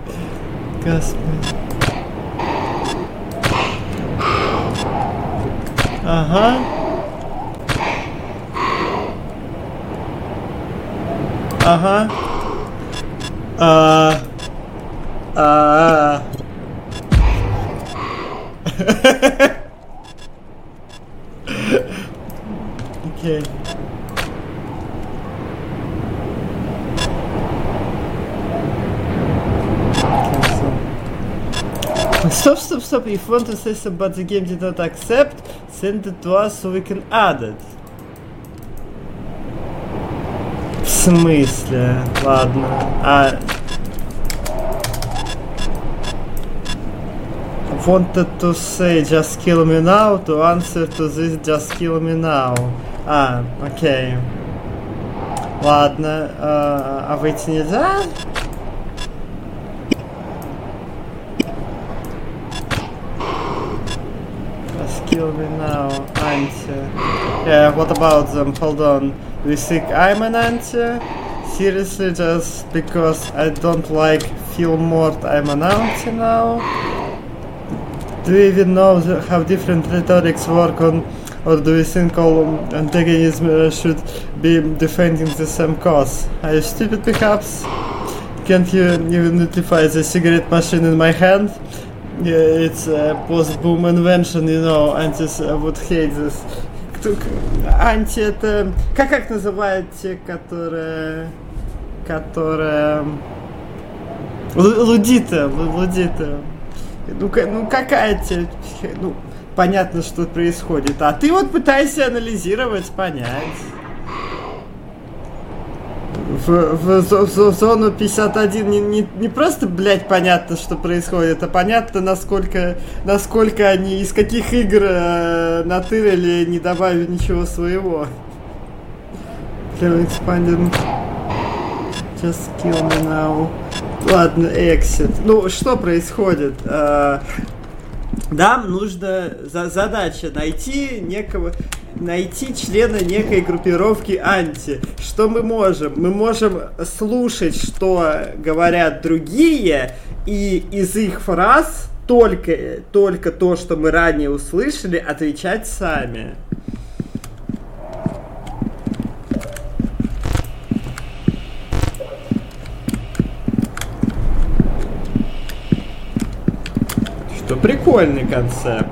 Господи. Ага. Ага. Окей. Stop. If you want to say something but the game did not accept, send it to us so we can add it. В смысле? Ладно. Wanted to say just kill me now, to answer to this just kill me now. Окей. Ладно. А выйти нельзя? Just kill me now, anti. Yeah, what about them? Hold on. Do you think I'm an anti? Seriously, just because I don't like Phil Mort, I'm an anti now? Do you even know how different rhetorics work on, or do you think all antagonists should be defending the same cause? Are you stupid perhaps? Can't you even notify the cigarette machine in my hand? Yeah, it's a post-boom invention, you know, antis would hate this. Анти это... Как называют те, которые... Лудиты. Ну какая тебе... Ну, понятно, что происходит. А ты вот пытаешься анализировать, понять. В зону 51 не просто, блять, понятно, что происходит, а понятно, насколько они, из каких игр натырили, не добавив ничего своего. Expanding. Just kill me now. Ладно, exit. Ну, что происходит? Нам нужно задача найти члена некой группировки анти. Что мы можем? Мы можем слушать, что говорят другие, и из их фраз только то, что мы ранее услышали, отвечать сами. Что прикольный концепт.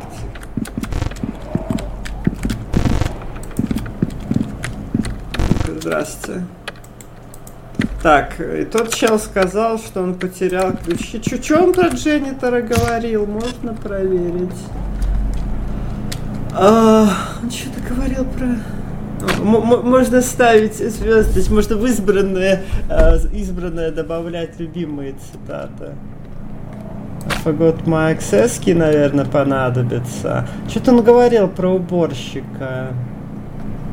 Здравствуйте. Так, и тот чел сказал, что он потерял ключи. Чё он про Дженнитора говорил? Можно проверить. Он что-то говорил про... Можно ставить звезды, можно в избранное добавлять любимые цитаты. Forgot my access key, наверное, понадобится. Что-то он говорил про уборщика.